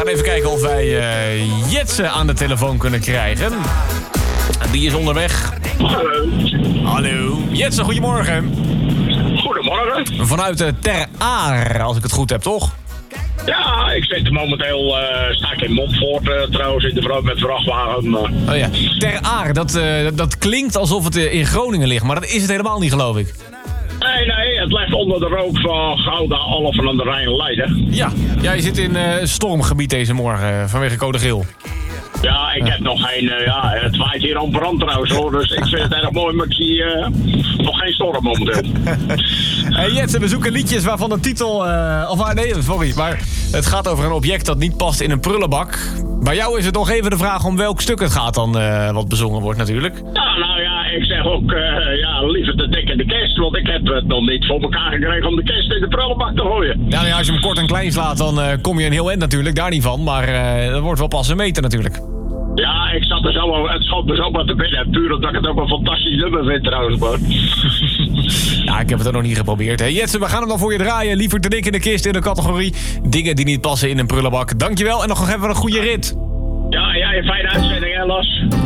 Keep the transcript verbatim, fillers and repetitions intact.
gaan even kijken of wij uh, Jetsen aan de telefoon kunnen krijgen. Die is onderweg. Hallo. Hallo. Jetsen, goedemorgen. Goedemorgen. Vanuit uh, Ter Aar, als ik het goed heb, toch? Ja, ik zit momenteel, uh, sta ik in Montfort uh, trouwens, in de vrouw met vrachtwagen. Uh. Oh ja, Ter Aar, dat, uh, dat klinkt alsof het uh, in Groningen ligt, maar dat is het helemaal niet, geloof ik. Nee, nee, het ligt onder de rook van Gouda, Alphen aan de Rijn-Leiden. Ja, ja, je zit in uh, stormgebied deze morgen uh, vanwege code geel. Ja, ik heb nog geen, uh, ja, het waait hier aan brand trouwens hoor, dus ik vind het erg mooi, maar ik zie uh, nog geen storm momenteel. Hey Jetsen, we zoeken liedjes waarvan de titel, uh, of ah, nee, sorry, maar het gaat over een object dat niet past in een prullenbak. Bij jou is het nog even de vraag om welk stuk het gaat dan, uh, wat bezongen wordt natuurlijk. Ja, nou ja, ik zeg ook, uh, ja, liever de dik in de kist, want ik heb het nog niet voor elkaar gekregen om de kist in de prullenbak te gooien. Ja, nou ja, als je hem kort en klein slaat, dan uh, kom je een heel eind natuurlijk, daar niet van, maar uh, dat wordt wel pas een meter natuurlijk. Ja, ik zat er zo, het schoot me zo maar te binnen. Puur omdat ik het ook een fantastisch nummer vind trouwens, man. Ja, ik heb het er nog niet geprobeerd. Hey Jetsen, we gaan hem dan voor je draaien. Liever te dik in de kist in de categorie dingen die niet passen in een prullenbak. Dankjewel en nog even een goede rit. Ja, ja, een fijne uitzending, hè, Las.